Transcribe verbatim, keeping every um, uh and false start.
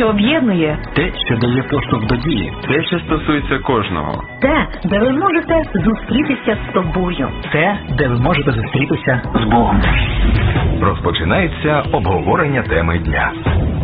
що об'єднує. Те, що дає поштовх до дії. Те, що стосується кожного. Те, де ви можете зустрітися з собою. Те, де ви можете зустрітися з Богом. Розпочинається обговорення теми дня.